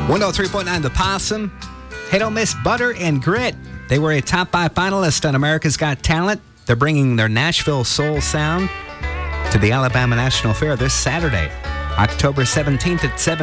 103.9 The Possum. Hey, don't miss Butter and Grit. They were a top 5 finalist on America's Got Talent. They're bringing their Nashville soul sound to the Alabama National Fair this Saturday, October 17th at 7